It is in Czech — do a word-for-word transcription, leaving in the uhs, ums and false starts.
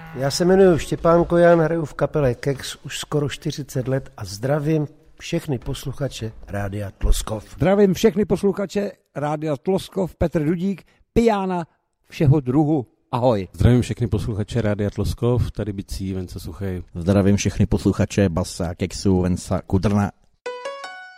Já se jmenuji Štěpán Kojan, hraju v kapele Kex už skoro čtyřicet let a zdravím všechny posluchače Rádia Tloskov. Zdravím všechny posluchače Rádia Tloskov, Petr Dudík, pijána všeho druhu. Ahoj. Zdravím všechny posluchače Rádia Tloskov, tady Bicí, Venca Suchej. Zdravím všechny posluchače Basa, Kexu, Venca Kudrna